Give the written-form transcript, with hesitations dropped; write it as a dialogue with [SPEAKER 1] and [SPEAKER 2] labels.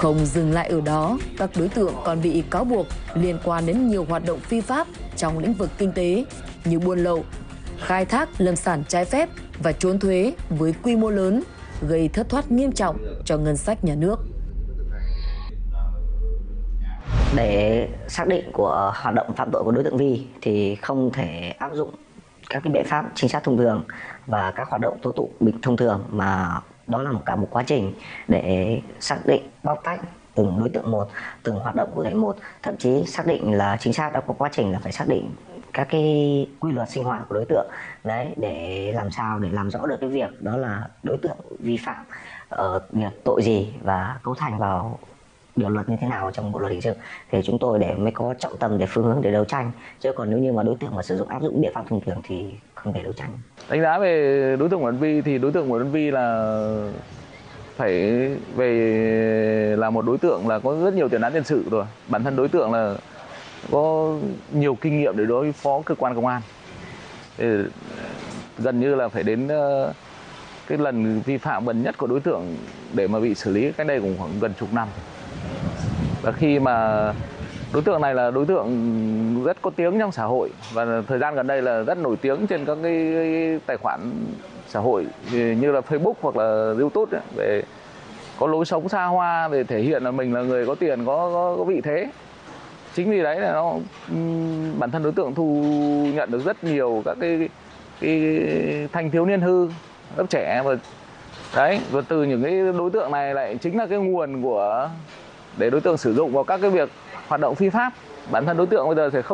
[SPEAKER 1] Không dừng lại ở đó, các đối tượng còn bị cáo buộc liên quan đến nhiều hoạt động phi pháp trong lĩnh vực kinh tế như buôn lậu, khai thác lâm sản trái phép và trốn thuế với quy mô lớn, gây thất thoát nghiêm trọng cho ngân sách nhà nước.
[SPEAKER 2] Để xác định của hoạt động phạm tội của đối tượng Vi thì không thể áp dụng các cái biện pháp trinh sát thông thường và các hoạt động tố tụng bình thông thường, mà đó là cả một quá trình để xác định bóc tách từng đối tượng một, từng hoạt động cụ thể một, thậm chí xác định là trinh sát đã có quá trình là phải xác định các cái quy luật sinh hoạt của đối tượng đấy, để làm sao để làm rõ được cái việc đó là đối tượng vi phạm ở việc tội gì và cấu thành vào điều luật như thế nào trong bộ luật hình sự, thì chúng tôi để mới có trọng tâm để phương hướng để đấu tranh. Chứ còn nếu như mà đối tượng mà sử dụng áp dụng biện pháp thông thường thì không thể đấu tranh.
[SPEAKER 3] Đánh giá về đối tượng Nguyễn Vi thì đối tượng Nguyễn Vi là phải là một đối tượng là có rất nhiều tiền án tiền sự rồi. Bản thân đối tượng là có nhiều kinh nghiệm để đối phó cơ quan công an. Thì gần như là phải đến cái lần vi phạm gần nhất của đối tượng để mà bị xử lý cách đây cũng khoảng gần chục năm. Và khi mà đối tượng này là đối tượng rất có tiếng trong xã hội và thời gian gần đây là rất nổi tiếng trên các cái tài khoản xã hội như là Facebook hoặc là YouTube ấy, về có lối sống xa hoa, để thể hiện là mình là người có tiền, có vị thế. Chính vì đấy là nó bản thân đối tượng thu nhận được rất nhiều các cái thanh thiếu niên hư, lớp trẻ và đấy, và từ những cái đối tượng này lại chính là cái nguồn của để đối tượng sử dụng vào các cái việc hoạt động phi pháp. Bản thân đối tượng bây giờ sẽ không